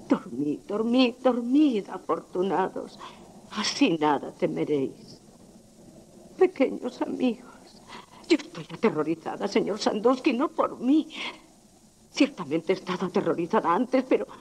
Dormid, dormid, dormid, afortunados. Así nada temeréis. Pequeños amigos, yo estoy aterrorizada, señor Sandusky, no por mí. Ciertamente he estado aterrorizada antes, pero